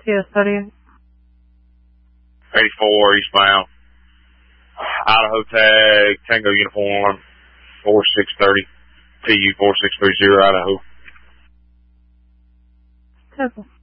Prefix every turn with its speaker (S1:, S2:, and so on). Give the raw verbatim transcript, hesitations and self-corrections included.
S1: T S thirty-eight.
S2: eighty-four eastbound. Idaho tag, Tango uniform, four six thirty, T U four six three zero, Idaho.
S1: Careful.